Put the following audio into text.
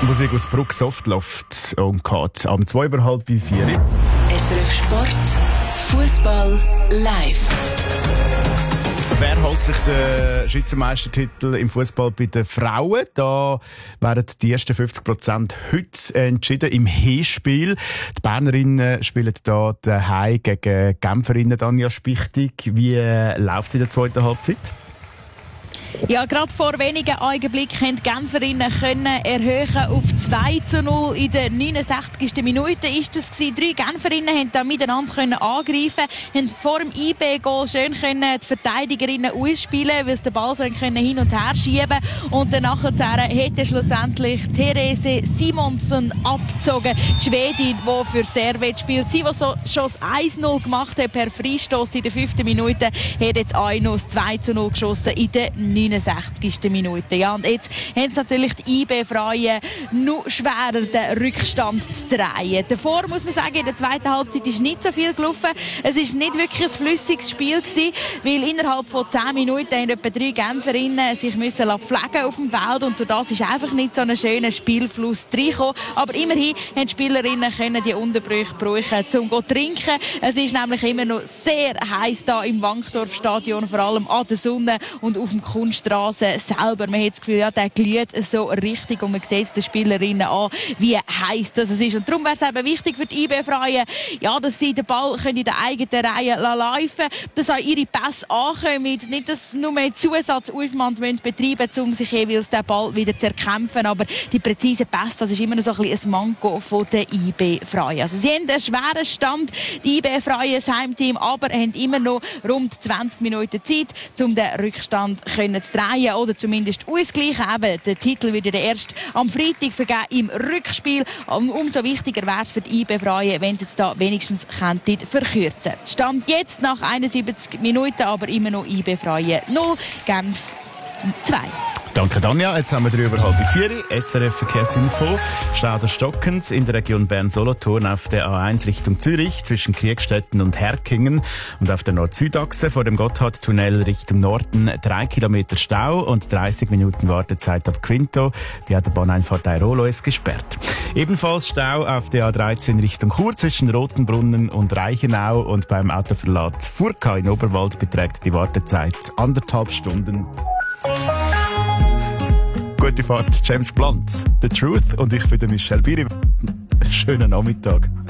Musik aus Bruck Softloft und geht am 3:30 4. SRF Sport, Fußball live. Wer holt sich den Schweizer Meistertitel im Fußball bei den Frauen? Da werden die ersten 50% heute entschieden im Hinspiel. Die Bernerinnen spielen da daheim gegen Genferinnen. Anja Spichtig, wie läuft es in der zweiten Halbzeit? Ja, gerade vor wenigen Augenblicken können die Genferinnen erhöhen auf 2:0. In der 69. Minute ist das gewesen. 3 Genferinnen haben da miteinander angreifen, haben vor dem IB-Goal schön die Verteidigerinnen ausspielen, weil sie den Ball so hin und her schieben. Und dann hätte schlussendlich Therese Simonsson abgezogen. Die Schwedin, die für Servet spielt. Sie, die schon das 1:0 gemacht hat per Freistoß in der 5. Minute, hat jetzt auch noch das 2:0 geschossen in der 69. Minute. Ja, und jetzt haben es natürlich die IB-Frauen noch schwerer, den Rückstand zu drehen. Davor muss man sagen, in der zweiten Halbzeit ist nicht so viel gelaufen. Es ist nicht wirklich ein flüssiges Spiel gewesen, weil innerhalb von 10 Minuten haben etwa 3 Genferinnen sich müssen pflegen auf dem Feld und durch das ist einfach nicht so ein schöner Spielfluss reingekommen. Aber immerhin haben die Spielerinnen die Unterbrüche brauchen, um zu trinken. Es ist nämlich immer noch sehr heiß da im Wankdorf-Stadion, vor allem an der Sonne und auf dem Kunststraße selber. Man hat das Gefühl, ja, der glüht so richtig und man sieht es den Spielerinnen an, wie heiß das ist. Und darum wäre es eben wichtig für die IB-Frauen, ja, dass sie den Ball in der eigenen Reihe laufen können, dass auch ihre Pässe ankommen, nicht dass nur mehr Zusatzaufwand betreiben müssen, um sich jeweils den Ball wieder zu erkämpfen. Aber die präzisen Pässe, das ist immer noch so ein bisschen ein Manko von den IB-Frauen. Also sie haben einen schweren Stand, die IB-Frauen, das Heimteam, aber haben immer noch rund 20 Minuten Zeit, um den Rückstand zu drehen oder zumindest ausgleichen. Eben, der Titel wird ja erst am Freitag vergeben im Rückspiel. Umso wichtiger wäre es für die IB-Frauen, wenn sie es da wenigstens verkürzen. Stand jetzt nach 71 Minuten, aber immer noch IB-Frauen 0, Genf 2. Danke, Danja. Jetzt haben wir 3:30 SRF Verkehrsinfo. Stauder stockend in der Region Bern-Solothurn auf der A1 Richtung Zürich zwischen Kriegstetten und Herkingen und auf der Nord-Süd-Achse vor dem Gotthardtunnel Richtung Norden 3 Kilometer Stau und 30 Minuten Wartezeit ab Quinto. Die Autobahneinfahrt Airolo ist gesperrt. Ebenfalls Stau auf der A13 Richtung Chur zwischen Rotenbrunnen und Reichenau und beim Autoverlad Furka in Oberwald beträgt die Wartezeit 1,5 Stunden. Gute Fahrt, James Blunt, The Truth und ich bin der Michel Biri. Schönen Nachmittag.